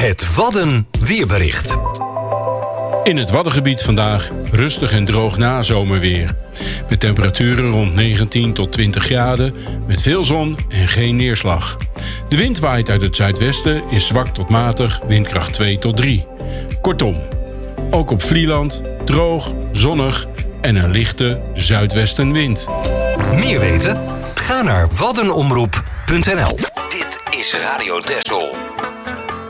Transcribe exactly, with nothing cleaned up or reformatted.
Het Wadden weerbericht. In het Waddengebied vandaag rustig en droog nazomerweer. Met temperaturen rond negentien tot twintig graden, met veel zon en geen neerslag. De wind waait uit het zuidwesten, is zwak tot matig, windkracht twee tot drie. Kortom, ook op Vlieland droog, zonnig en een lichte zuidwestenwind. Meer weten? Ga naar waddenomroep punt n l. Dit is Radio Texel.